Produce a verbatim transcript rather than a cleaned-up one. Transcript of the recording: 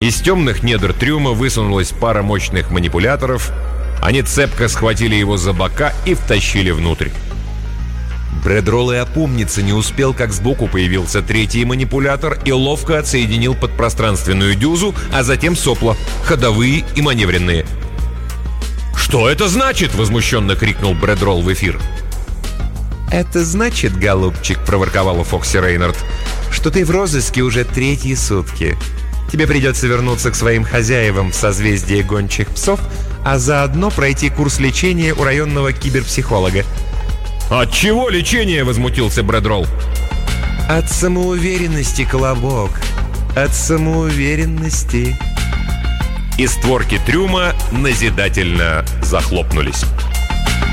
Из темных недр трюма высунулась пара мощных манипуляторов. Они цепко схватили его за бока и втащили внутрь. Брэдролл и опомниться не успел, как сбоку появился третий манипулятор и ловко отсоединил подпространственную дюзу, а затем сопла, ходовые и маневренные. «Что это значит?» — возмущенно крикнул Брэдролл в эфир. «Это значит, голубчик, — проворковала Фокси Рейнард, — что ты в розыске уже третьи сутки. Тебе придется вернуться к своим хозяевам в созвездии гончих псов, а заодно пройти курс лечения у районного киберпсихолога». «От чего лечение?» — возмутился Брэдролл. «От самоуверенности, Колобок. От самоуверенности». И створки трюма назидательно захлопнулись.